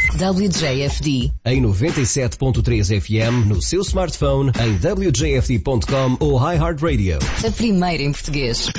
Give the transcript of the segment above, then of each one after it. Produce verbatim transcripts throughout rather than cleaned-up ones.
W J F D. Em noventa e sete ponto três F M no seu smartphone, em w j f d ponto com ou iHeartRadio. A primeira em português.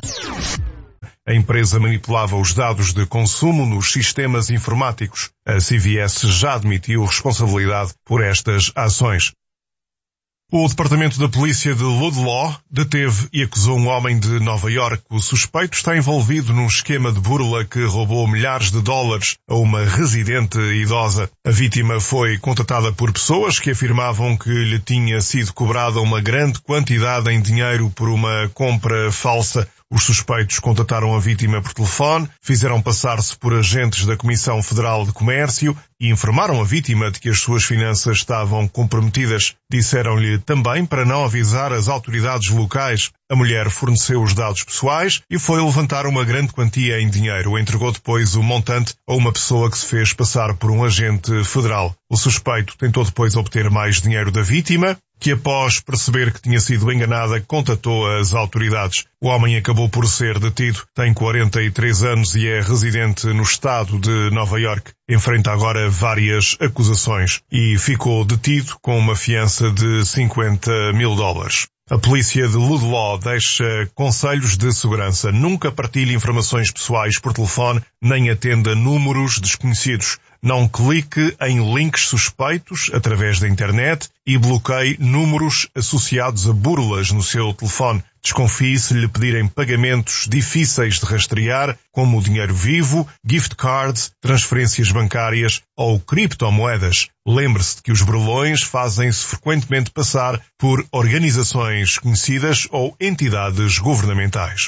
A empresa manipulava os dados de consumo nos sistemas informáticos. A C V S já admitiu responsabilidade por estas ações. O Departamento da Polícia de Ludlow deteve e acusou um homem de Nova Iorque. O suspeito está envolvido num esquema de burla que roubou milhares de dólares a uma residente idosa. A vítima foi contatada por pessoas que afirmavam que lhe tinha sido cobrada uma grande quantidade em dinheiro por uma compra falsa. Os suspeitos contataram a vítima por telefone, fizeram passar-se por agentes da Comissão Federal de Comércio e informaram a vítima de que as suas finanças estavam comprometidas. Disseram-lhe também para não avisar as autoridades locais. A mulher forneceu os dados pessoais e foi levantar uma grande quantia em dinheiro. Entregou depois o montante a uma pessoa que se fez passar por um agente federal. O suspeito tentou depois obter mais dinheiro da vítima, que após perceber que tinha sido enganada, contatou as autoridades. O homem acabou por ser detido, tem quarenta e três anos e é residente no estado de Nova Iorque. Enfrenta agora várias acusações e ficou detido com uma fiança de cinquenta mil dólares. A polícia de Ludlow deixa conselhos de segurança. Nunca partilhe informações pessoais por telefone, nem atenda números desconhecidos. Não clique em links suspeitos através da internet e bloqueie números associados a burlas no seu telefone. Desconfie se lhe pedirem pagamentos difíceis de rastrear, como dinheiro vivo, gift cards, transferências bancárias ou criptomoedas. Lembre-se de que os burlões fazem-se frequentemente passar por organizações conhecidas ou entidades governamentais.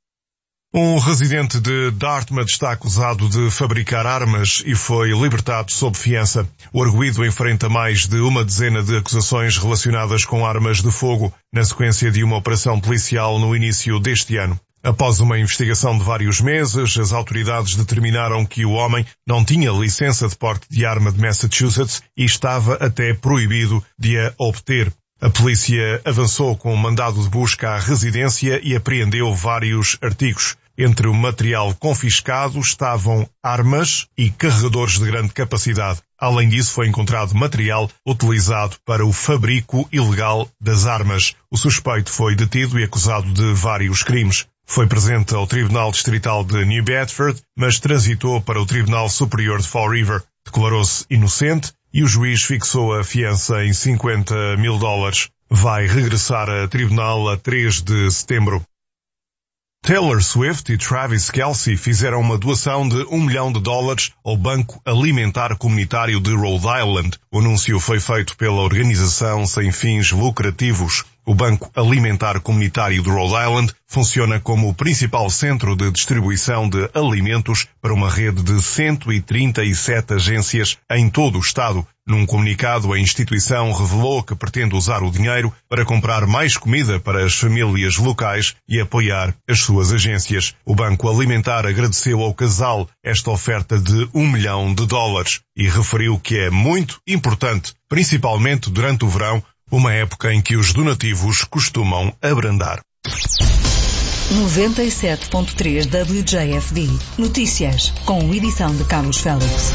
Um residente de Dartmouth está acusado de fabricar armas e foi libertado sob fiança. O arguido enfrenta mais de uma dezena de acusações relacionadas com armas de fogo, na sequência de uma operação policial no início deste ano. Após uma investigação de vários meses, as autoridades determinaram que o homem não tinha licença de porte de arma de Massachusetts e estava até proibido de a obter. A polícia avançou com um mandado de busca à residência e apreendeu vários artigos. Entre o material confiscado estavam armas e carregadores de grande capacidade. Além disso, foi encontrado material utilizado para o fabrico ilegal das armas. O suspeito foi detido e acusado de vários crimes. Foi presente ao Tribunal Distrital de New Bedford, mas transitou para o Tribunal Superior de Fall River. Declarou-se inocente e o juiz fixou a fiança em cinquenta mil dólares. Vai regressar a tribunal a três de setembro. Taylor Swift e Travis Kelce fizeram uma doação de um milhão de dólares ao Banco Alimentar Comunitário de Rhode Island. O anúncio foi feito pela organização sem fins lucrativos. O Banco Alimentar Comunitário de Rhode Island funciona como o principal centro de distribuição de alimentos para uma rede de cento e trinta e sete agências em todo o estado. Num comunicado, a instituição revelou que pretende usar o dinheiro para comprar mais comida para as famílias locais e apoiar as suas agências. O Banco Alimentar agradeceu ao casal esta oferta de um milhão de dólares e referiu que é muito importante, principalmente durante o verão, uma época em que os donativos costumam abrandar. noventa e sete ponto três W J F D. Notícias, com edição de Carlos Félix.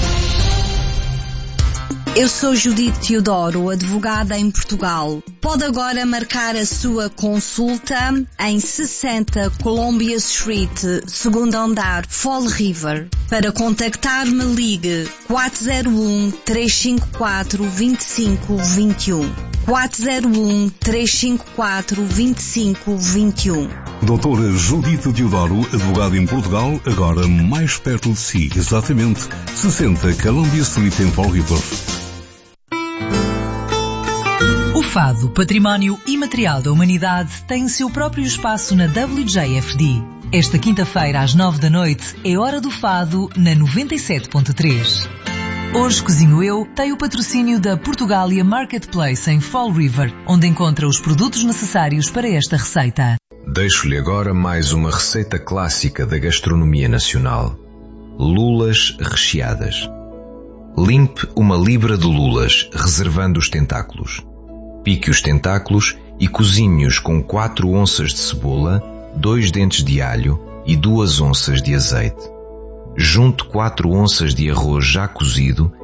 Eu sou Judite Teodoro, advogada em Portugal. Pode agora marcar a sua consulta em sessenta Columbia Street, segundo andar, Fall River. Para contactar-me, ligue quatro zero um, três cinco quatro, dois cinco dois um. quatro zero um, três cinco quatro, dois cinco dois um. Doutora Judite Teodoro, advogada em Portugal, agora mais perto de si, exatamente sessenta Columbia Street em Fall River. O Fado, Património Imaterial da Humanidade, tem o seu próprio espaço na W J F D. Esta quinta-feira, às nove da noite, é Hora do Fado, na noventa e sete ponto três. Hoje Cozinho Eu tem o patrocínio da Portugália Marketplace em Fall River, onde encontra os produtos necessários para esta receita. Deixo-lhe agora mais uma receita clássica da gastronomia nacional. Lulas recheadas. Limpe uma libra de lulas, reservando os tentáculos. Pique os tentáculos e cozinhe-os com quatro onças de cebola, dois dentes de alho e duas onças de azeite. Junte quatro onças de arroz já cozido